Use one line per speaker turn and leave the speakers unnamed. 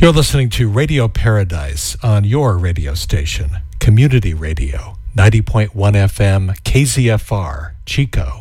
You're listening to Radio Paradise on your radio station, Community Radio, 90.1 FM, KZFR, Chico.